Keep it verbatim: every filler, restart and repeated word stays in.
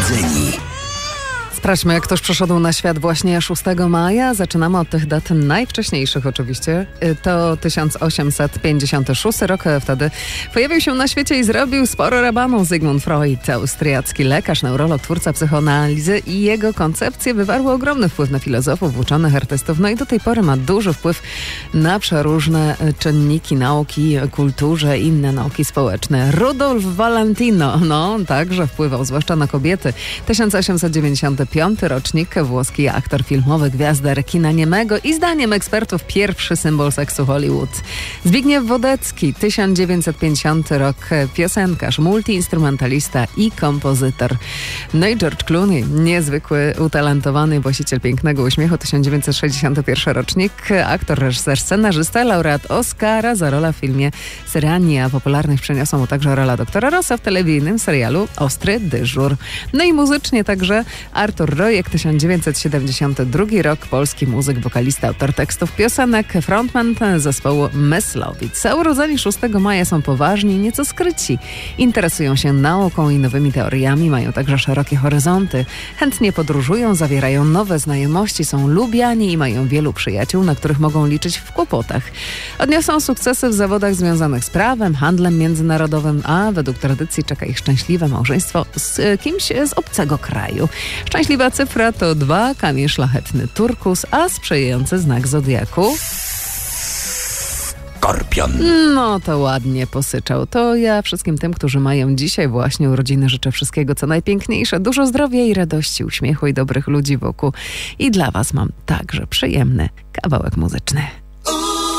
Urodzeni. Sprawdźmy, jak ktoś przeszedł na świat właśnie szóstego maja. Zaczynamy od tych dat najwcześniejszych oczywiście. To tysiąc osiemset pięćdziesiąty szósty rok. Wtedy pojawił się na świecie i zrobił sporo rabanu Sigmund Freud, austriacki lekarz, neurolog, twórca psychoanalizy, i jego koncepcje wywarły ogromny wpływ na filozofów, uczonych, artystów. No i do tej pory ma duży wpływ na przeróżne czynniki nauki, kulturze i inne nauki społeczne. Rudolf Valentino, no także wpływał zwłaszcza na kobiety. tysiąc osiemset dziewięćdziesiąty piąty rocznik, włoski aktor filmowy, gwiazder kina niemego i zdaniem ekspertów pierwszy symbol seksu Hollywood. Zbigniew Wodecki, tysiąc dziewięćset pięćdziesiąty rok, piosenkarz, multiinstrumentalista i kompozytor. No i George Clooney, niezwykły, utalentowany właściciel pięknego uśmiechu, tysiąc dziewięćset sześćdziesiąty pierwszy rocznik, aktor, reżyser, scenarzysta, laureat Oscara za rolę w filmie Syrenia. Popularność przeniosła mu także rola doktora Rossa w telewizyjnym serialu Ostry dyżur. No i muzycznie także Artur Rojek, tysiąc dziewięćset siedemdziesiąty drugi rok, polski muzyk, wokalista, autor tekstów piosenek, frontman zespołu Myslowic. Urodzeni szóstego maja są poważni, nieco skryci. Interesują się nauką i nowymi teoriami, mają także szerokie horyzonty. Chętnie podróżują, zawierają nowe znajomości, są lubiani i mają wielu przyjaciół, na których mogą liczyć w kłopotach. Odniosą sukcesy w zawodach związanych z prawem, handlem międzynarodowym, a według tradycji czeka ich szczęśliwe małżeństwo z kimś z obcego kraju. Szczęśliwa cyfra to dwa, kamień szlachetny turkus, a sprzyjający znak zodiaku Skorpion. No to ładnie posyczał. To ja wszystkim tym, którzy mają dzisiaj właśnie urodziny, życzę wszystkiego co najpiękniejsze. Dużo zdrowia i radości, uśmiechu i dobrych ludzi wokół. I dla was mam także przyjemny kawałek muzyczny.